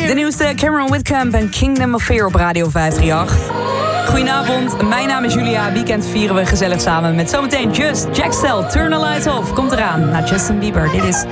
De nieuwste Cameron Whitcomb en Kingdom of Fear op Radio 538. Goedenavond, mijn naam is Julia. Weekend vieren we gezellig samen met zometeen Just, Jack Stell, Turn the Lights Off. Komt eraan, naar Justin Bieber. Dit is